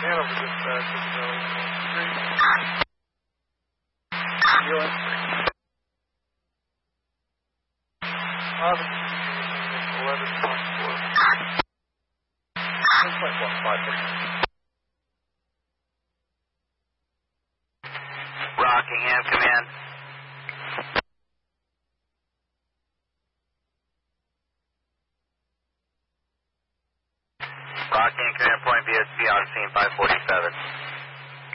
Hanover dispatch, Officer 11.4. Rockingham, command. Rockingham, command, point BSB on scene 547.